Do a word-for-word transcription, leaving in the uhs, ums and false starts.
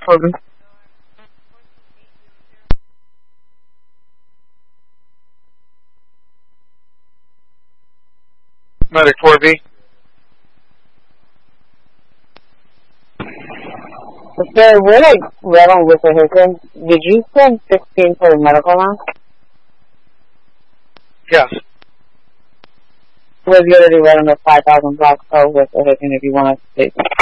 Um, Medic four B. Sir, we're like right on with the Hickman. Did you send sixteen for the medical now? Yes. We're already right on the five thousand block code with the Hickman if you want to take it.